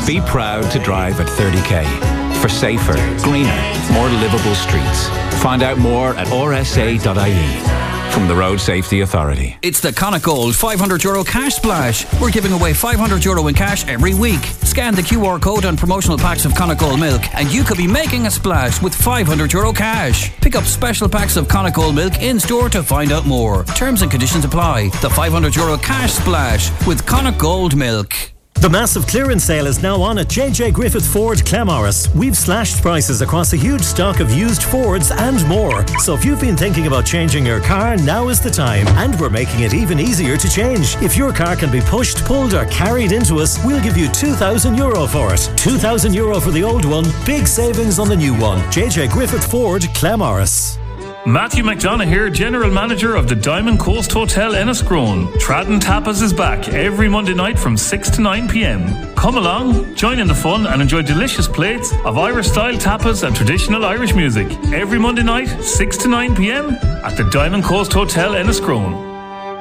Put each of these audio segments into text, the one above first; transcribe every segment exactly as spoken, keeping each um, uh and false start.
Be proud to drive at thirty k for safer, greener, more livable streets. Find out more at r s a dot i e. From the Road Safety Authority. It's the Connacht Gold five hundred euro cash splash. We're giving away five hundred euro in cash every week. Scan the Q R code on promotional packs of Connacht Gold milk and you could be making a splash with five hundred euro cash. Pick up special packs of Connacht Gold milk in store to find out more. Terms and conditions apply. The five hundred euro cash splash with Connacht Gold milk. The massive clearance sale is now on at J J Griffith Ford Clamorris. We've slashed prices across a huge stock of used Fords and more. So if you've been thinking about changing your car, now is the time. And we're making it even easier to change. If your car can be pushed, pulled or carried into us, we'll give you two thousand euro for it. two thousand euro for the old one, big savings on the new one. J J Griffith Ford Clamorris. Matthew McDonough here, General Manager of the Diamond Coast Hotel Enniscrone. Tradden Tapas is back every Monday night from six to nine p.m. Come along, join in the fun and enjoy delicious plates of Irish-style tapas and traditional Irish music. Every Monday night, six to nine p.m. at the Diamond Coast Hotel Enniscrone.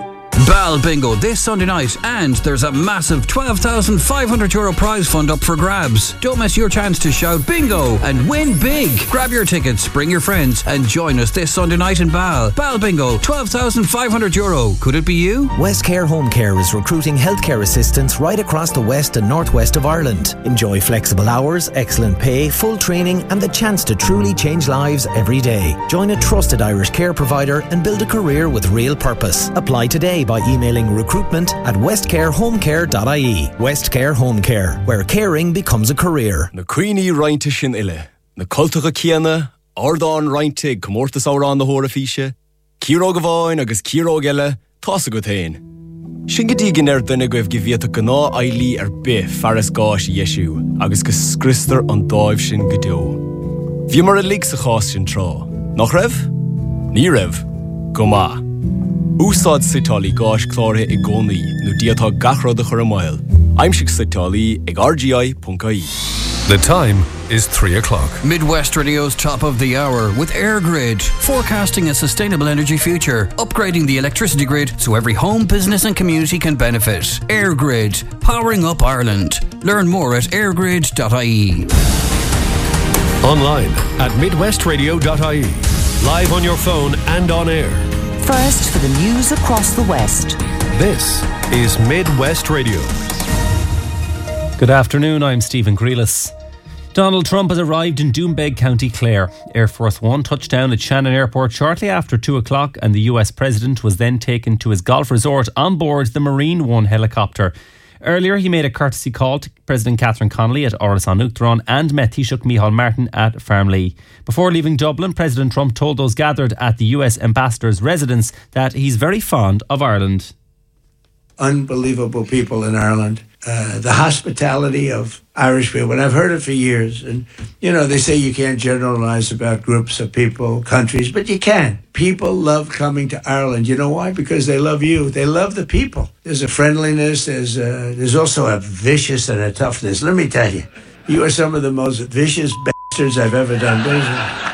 Bal Bingo this Sunday night, and there's a massive twelve thousand five hundred euro prize fund up for grabs. Don't miss your chance to shout bingo and win big. Grab your tickets, bring your friends and join us this Sunday night in Bal. Bal Bingo, twelve thousand five hundred euro. Could it be you? Westcare Home Care is recruiting healthcare assistants right across the west and northwest of Ireland. Enjoy flexible hours, excellent pay, full training and the chance to truly change lives every day. Join a trusted Irish care provider and build a career with real purpose. Apply today by emailing recruitment at westcarehomecare dot i e. Westcare Home Care, where caring becomes a career. Na cuioine rointe sin ile, na cultacha ciana, ardán rointe comórtas árán na hóra físe, círóg bháin agus círóg eile, tása go tain. Sin go dígin ar duine goibh gibhiata go ná ailí ar bith faras gáis Iesú, agus go scristar an dáibh sin go deo. Bhí mar a lig sa chás sin trá. Nach raibh? Ní raibh. Go maith. Úsáid Sitali gáis chlártha i gcónaí nó diatá gachrad a chur a mile. Aimsig Sitali ag r g i dot i e. The time is three o'clock. Midwest Radio's top of the hour with EirGrid, forecasting a sustainable energy future, upgrading the electricity grid so every home, business and community can benefit. EirGrid, powering up Ireland. Learn more at airgrid dot i e. Online at midwest radio dot i e. Live on your phone and on air. First for the news across the West. This is Midwest Radio. Good afternoon, I'm Stephen Grealis. Donald Trump has arrived in Doonbeg, County Clare. Air Force One touched down at Shannon Airport shortly after two o'clock and the U S President was then taken to his golf resort on board the Marine One helicopter. Earlier, he made a courtesy call to President Catherine Connolly at Áras an Uachtaráin and met Taoiseach Micheál Martin at Farmlee. Before leaving Dublin, President Trump told those gathered at the U S ambassador's residence that he's very fond of Ireland. Unbelievable people in Ireland. Uh, the hospitality of Irish people, and I've heard it for years. And, you know, they say you can't generalize about groups of people, countries, but you can. People love coming to Ireland. You know why? Because they love you. They love the people. There's a friendliness. There's a, there's also a vicious and a toughness. Let me tell you, you are some of the most vicious bastards I've ever done business.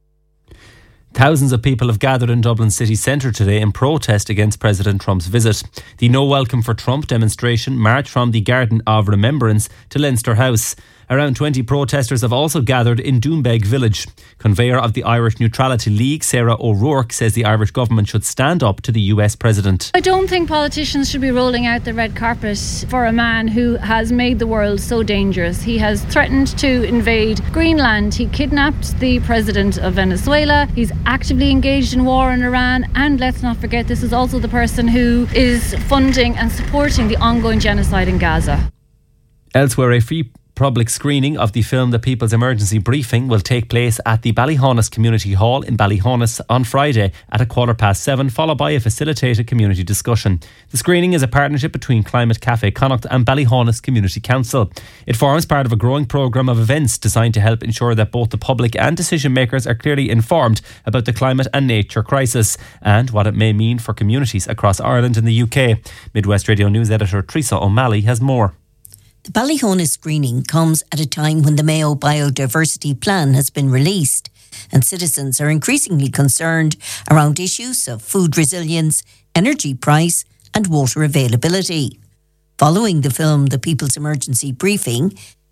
Thousands of people have gathered in Dublin city centre today in protest against President Trump's visit. The No Welcome for Trump demonstration marched from the Garden of Remembrance to Leinster House. Around twenty protesters have also gathered in Doonbeg village. Conveyor of the Irish Neutrality League, Sarah O'Rourke, says the Irish government should stand up to the U S President. I don't think politicians should be rolling out the red carpet for a man who has made the world so dangerous. He has threatened to invade Greenland. He kidnapped the president of Venezuela. He's actively engaged in war in Iran. And let's not forget, this is also the person who is funding and supporting the ongoing genocide in Gaza. Elsewhere, a free public screening of the film The People's Emergency Briefing will take place at the Ballyhaunis Community Hall in Ballyhaunis on Friday at a quarter past seven, followed by a facilitated community discussion. The screening is a partnership between Climate Cafe Connacht and Ballyhaunis Community Council. It forms part of a growing programme of events designed to help ensure that both the public and decision makers are clearly informed about the climate and nature crisis and what it may mean for communities across Ireland and the U K. Midwest Radio News editor Teresa O'Malley has more. The Ballyhaunis screening comes at a time when the Mayo Biodiversity Plan has been released and citizens are increasingly concerned around issues of food resilience, energy price and water availability. Following the film The People's Emergency Briefing,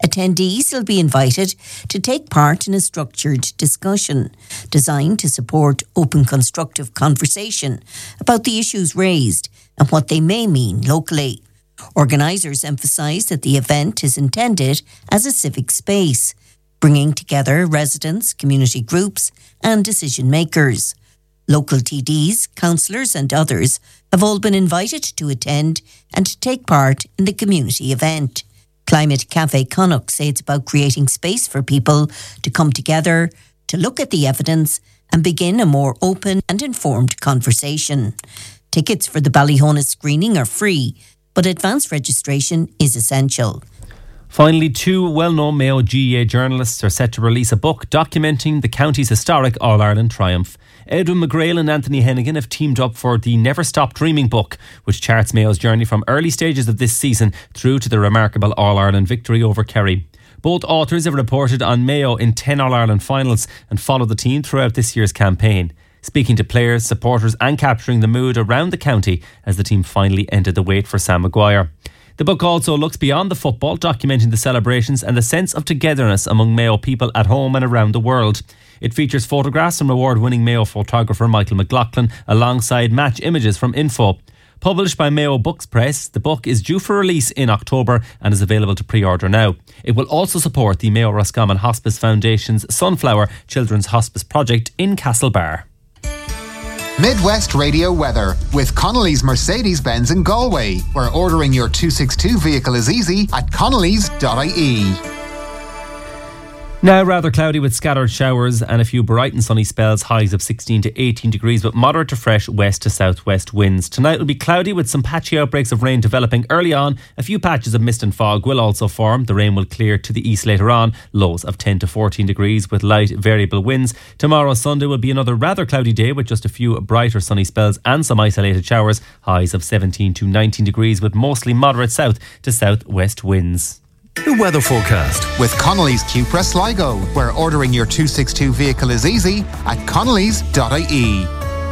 Attendees will be invited to take part in a structured discussion designed to support open, constructive conversation about the issues raised and what they may mean locally. Organisers emphasise that the event is intended as a civic space, bringing together residents, community groups and decision makers. Local T Ds, councillors and others have all been invited to attend and take part in the community event. Climate Cafe Connacht say it's about creating space for people to come together, to look at the evidence and begin a more open and informed conversation. Tickets for the Ballyhonus screening are free, but advance registration is essential. Finally, two well-known Mayo G A A journalists are set to release a book documenting the county's historic All-Ireland triumph. Edwin McGrail and Anthony Hennigan have teamed up for the Never Stop Dreaming book, which charts Mayo's journey from early stages of this season through to the remarkable All-Ireland victory over Kerry. Both authors have reported on Mayo in ten All-Ireland finals and followed the team throughout this year's campaign, speaking to players, supporters and capturing the mood around the county as the team finally ended the wait for Sam Maguire. The book also looks beyond the football, documenting the celebrations and the sense of togetherness among Mayo people at home and around the world. It features photographs from award-winning Mayo photographer Michael McLaughlin alongside match images from Info. Published by Mayo Books Press, the book is due for release in October and is available to pre-order now. It will also support the Mayo Roscommon Hospice Foundation's Sunflower Children's Hospice project in Castlebar. Midwest Radio weather with Connolly's Mercedes-Benz in Galway, where ordering your two sixty-two vehicle is easy at connellys dot I E. Now rather cloudy with scattered showers and a few bright and sunny spells, highs of sixteen to eighteen degrees with moderate to fresh west to southwest winds. Tonight will be cloudy with some patchy outbreaks of rain developing early on. A few patches of mist and fog will also form. The rain will clear to the east later on. Lows of ten to fourteen degrees with light variable winds. Tomorrow Sunday will be another rather cloudy day with just a few brighter sunny spells and some isolated showers. Highs of seventeen to nineteen degrees with mostly moderate south to southwest winds. The weather forecast with Connolly's Cupra Sligo, where ordering your two sixty-two vehicle is easy at connellys dot I E.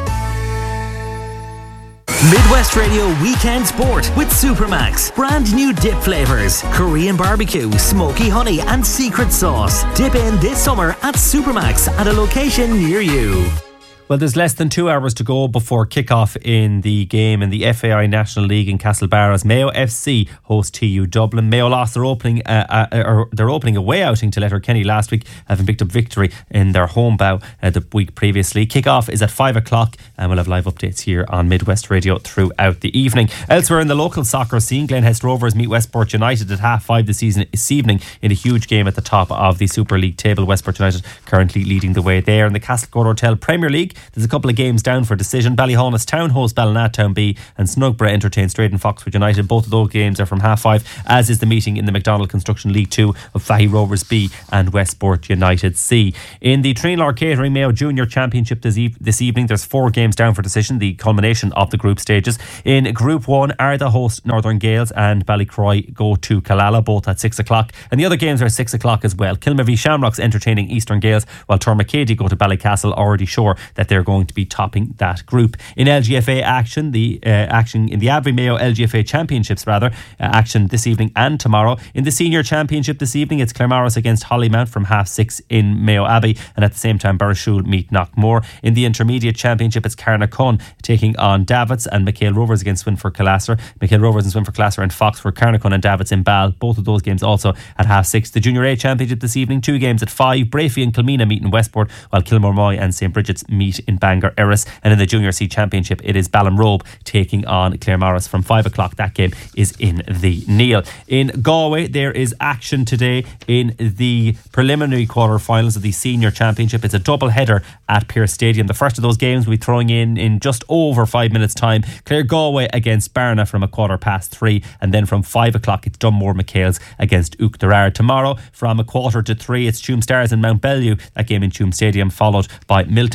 Midwest Radio Weekend Sport with Supermax. Brand new dip flavours, Korean barbecue, smoky honey and secret sauce. Dip in this summer at Supermax at a location near you. Well, there's less than two hours to go before kick-off in the game in the F A I National League in Castlebar as Mayo F C host T U Dublin. Mayo lost their opening uh, uh, or their opening away outing to Letterkenny last week, having picked up victory in their home bow uh, the week previously. Kick-off is at five o'clock and we'll have live updates here on Midwest Radio throughout the evening. Elsewhere in the local soccer scene, Glenhest Rovers meet Westport United at half five this, season, this evening in a huge game at the top of the Super League table. Westport United currently leading the way there. In the Castlecourt Hotel Premier League, there's a couple of games down for decision. Ballyhonus Town host Ballinatown B and Snugborough entertain Straight and Foxford United. Both of those games are from half five, as is the meeting in the McDonald Construction League two of Fahy Rovers B and Westport United C. In the Trinlar Catering Mayo Junior Championship this, e- this evening, there's four games down for decision, the culmination of the group stages. In Group one, Arda host Northern Gales and Ballycroy go to Killala, both at six o'clock. And the other games are six o'clock as well. Kilmer v Shamrocks entertaining Eastern Gales, while Tormacady go to Ballycastle, already sure that they're going to be topping that group. In L G F A action, the uh, action in the Abbey Mayo L G F A Championships rather, uh, action this evening and tomorrow. In the Senior Championship this evening, it's Claremorris against Hollymount from half six in Mayo Abbey, and at the same time Burrishoole meet Knockmore. In the Intermediate Championship, it's Carnacon taking on Davits and McHale Rovers against Swinford Classer. McHale Rovers and Swinford Classer and Foxford, Carnacon and Davits in Ball. Both of those games also at half six. The Junior A Championship this evening, two games at five. Brafey and Kilmena meet in Westport, while Kilmore Moy and Saint Bridget's meet in Bangor Erris. And in the Junior C Championship, it is Ballinrobe taking on Claremorris from five o'clock. That game is in the Neil. In Galway, there is action today in the preliminary quarter-finals of the Senior Championship. It's a double-header at Pearse Stadium. The first of those games will be throwing in in just over five minutes' time. Clare Galway against Barna from a quarter past three, and then from five o'clock it's Dunmore McHale's against Uachtarard. Tomorrow from a quarter to three it's Tuam Stars and Mount Bellew. That game in Tuam Stadium, followed by Milltown against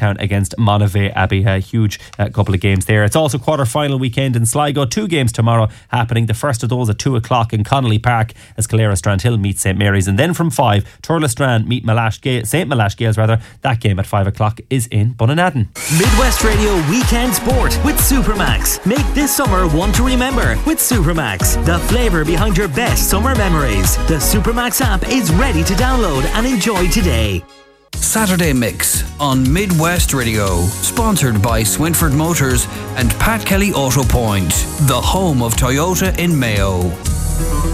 against Monivea Abbey. A huge uh, couple of games there. It's also quarter-final weekend in Sligo. Two games tomorrow happening. The first of those at two o'clock in Connolly Park as Calera Strandhill meets St Mary's. And then from five, Turles Strand meet Malash Gale, St Malash Gales rather. That game at five o'clock is in Bunnanadden. Midwest Radio Weekend Sport with Supermax. Make this summer one to remember with Supermax. The flavour behind your best summer memories. The Supermax app is ready to download and enjoy today. Saturday Mix on Midwest Radio, sponsored by Swinford Motors and Pat Kelly Auto Point, the home of Toyota in Mayo.